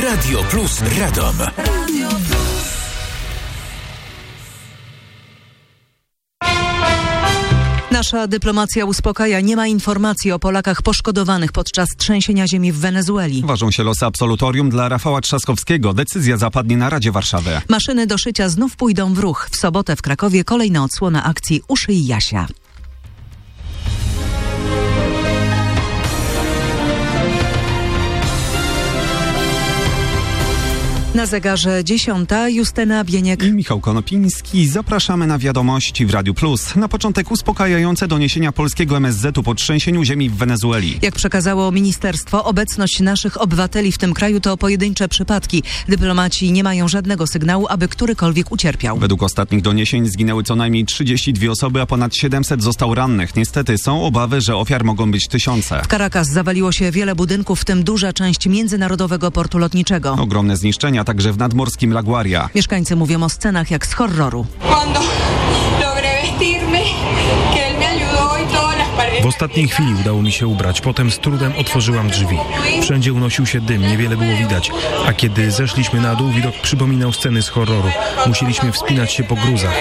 Radio Plus Radom. Radio Plus. Nasza dyplomacja uspokaja, nie ma informacji o Polakach poszkodowanych podczas trzęsienia ziemi w Wenezueli. Ważą się losy absolutorium dla Rafała Trzaskowskiego. Decyzja zapadnie na Radzie Warszawy. Maszyny do szycia znów pójdą w ruch. W sobotę w Krakowie kolejna odsłona akcji Uszyj Jasia. Na zegarze 10. Justyna Bieniek i Michał Konopiński. Zapraszamy na wiadomości w Radiu Plus. Na początek uspokajające doniesienia polskiego MSZ-u po trzęsieniu ziemi w Wenezueli. Jak przekazało ministerstwo, obecność naszych obywateli w tym kraju to pojedyncze przypadki. Dyplomaci nie mają żadnego sygnału, aby którykolwiek ucierpiał. Według ostatnich doniesień zginęły co najmniej 32 osoby, a ponad 700 zostało rannych. Niestety są obawy, że ofiar mogą być tysiące. W Caracas zawaliło się wiele budynków, w tym duża część międzynarodowego portu lotniczego. Ogromne zniszczenia także w nadmorskim La Guaria. Mieszkańcy mówią o scenach jak z horroru. W ostatniej chwili udało mi się ubrać, potem z trudem otworzyłam drzwi. Wszędzie unosił się dym, niewiele było widać, a kiedy zeszliśmy na dół, widok przypominał sceny z horroru. Musieliśmy wspinać się po gruzach.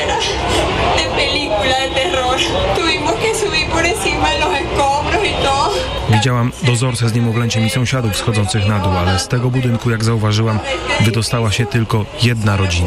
Widziałam dozorcę z niemowlęciem i sąsiadów schodzących na dół, ale z tego budynku, jak zauważyłam, wydostała się tylko jedna rodzina.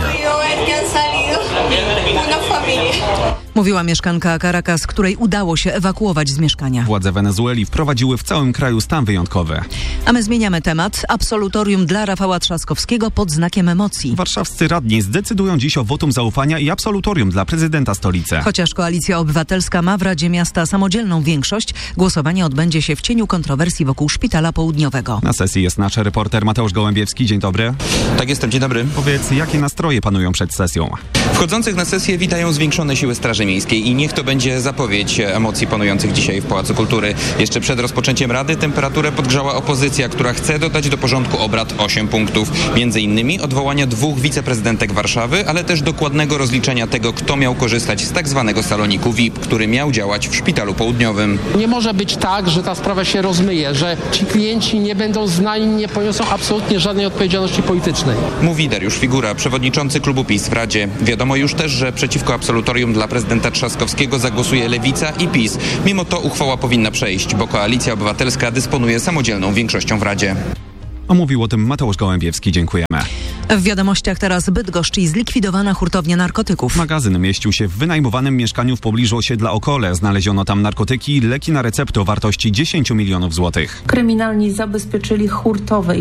Mówiła mieszkanka Caracas, której udało się ewakuować z mieszkania. Władze Wenezueli wprowadziły w całym kraju stan wyjątkowy. A my zmieniamy temat. Absolutorium dla Rafała Trzaskowskiego pod znakiem emocji. Warszawscy radni zdecydują dziś o wotum zaufania i absolutorium dla prezydenta stolicy. Chociaż Koalicja Obywatelska ma w Radzie Miasta samodzielną większość, głosowanie odbędzie się w cieniu kontrowersji wokół Szpitala Południowego. Na sesji jest nasz reporter Mateusz Gołębiewski. Dzień dobry. Tak jestem, dzień dobry. Powiedz, jakie nastroje panują przed sesją? Wchodzących na sesję witają zwiększone siły Straży Miejskiej i niech to będzie zapowiedź emocji panujących dzisiaj w Pałacu Kultury. Jeszcze przed rozpoczęciem Rady temperaturę podgrzała opozycja, która chce dodać do porządku obrad 8 punktów. Między innymi odwołania 2 wiceprezydentek Warszawy, ale też dokładnego rozliczenia tego, kto miał korzystać z tak zwanego saloniku VIP, który miał działać w Szpitalu Południowym. Nie może być tak, że ta sprawa się rozmyje, że ci klienci nie będą znani, nie poniosą absolutnie żadnej odpowiedzialności politycznej. Mówi Dariusz Figura, przewodniczący klubu PiS w Radzie. Wiadomo już też, że przeciwko absolutorium dla prezydenta Trzaskowskiego zagłosuje Lewica i PiS. Mimo to uchwała powinna przejść, bo Koalicja Obywatelska dysponuje samodzielną większością w Radzie. Mówił o tym Mateusz Gołębiewski. Dziękujemy. W wiadomościach teraz Bydgoszcz i zlikwidowana hurtownia narkotyków. Magazyn mieścił się w wynajmowanym mieszkaniu w pobliżu osiedla Okole. Znaleziono tam narkotyki i leki na receptę o wartości 10 milionów złotych. Kryminalni zabezpieczyli hurtowe